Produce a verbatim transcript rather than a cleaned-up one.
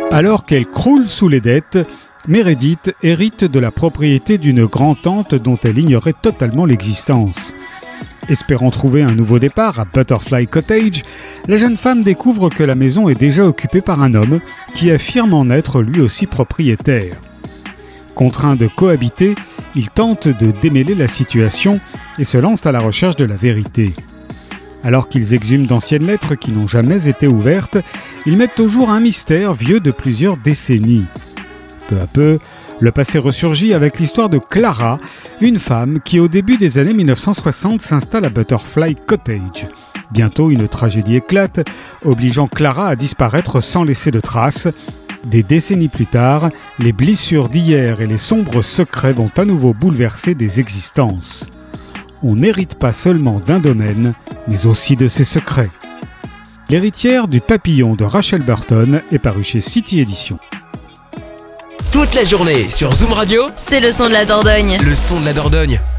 Alors qu'elle croule sous les dettes, Meredith hérite de la propriété d'une grand-tante dont elle ignorait totalement l'existence. Espérant trouver un nouveau départ à Butterfly Cottage, la jeune femme découvre que la maison est déjà occupée par un homme qui affirme en être lui aussi propriétaire. Contraint de cohabiter, il tente de démêler la situation et se lance à la recherche de la vérité. Alors qu'ils exhument d'anciennes lettres qui n'ont jamais été ouvertes, ils mettent au jour un mystère vieux de plusieurs décennies. Peu à peu, le passé ressurgit avec l'histoire de Clara, une femme qui au début des années dix-neuf cent soixante s'installe à Butterfly Cottage. Bientôt, une tragédie éclate, obligeant Clara à disparaître sans laisser de traces. Des décennies plus tard, les blessures d'hier et les sombres secrets vont à nouveau bouleverser des existences. On n'hérite pas seulement d'un domaine, mais aussi de ses secrets. L'héritière du papillon de Rachel Burton est paru chez City Éditions. Toute la journée sur Zoom Radio, c'est le son de la Dordogne. Le son de la Dordogne.